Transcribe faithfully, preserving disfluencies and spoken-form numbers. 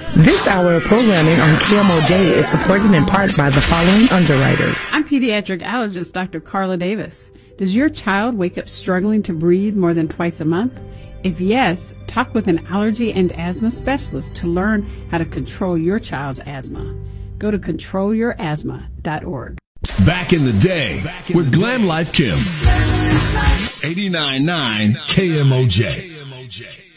This hour of programming on K M O J is supported in part by the following underwriters. I'm pediatric allergist Doctor Carla Davis. Does your child wake up struggling to breathe more than twice a month? If yes, talk with an allergy and asthma specialist to learn how to control your child's asthma. Go to control your asthma dot org. Back in the day Back in with the Glam day. Life Kim. eighty-nine point nine K M O J.